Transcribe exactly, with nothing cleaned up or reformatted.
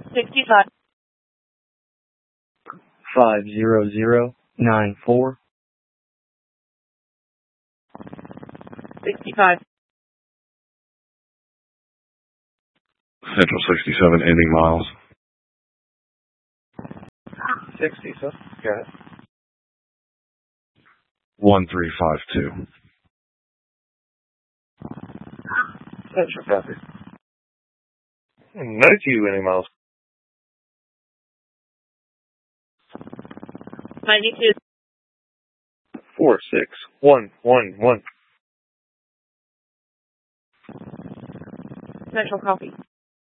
sixty-five. five zero zero nine four. sixty-five. Central sixty-seven, ending miles. sixty, so got it. one three five two. Central copy. ninety-two, ending miles. ninety-two. four six one one one. Central copy.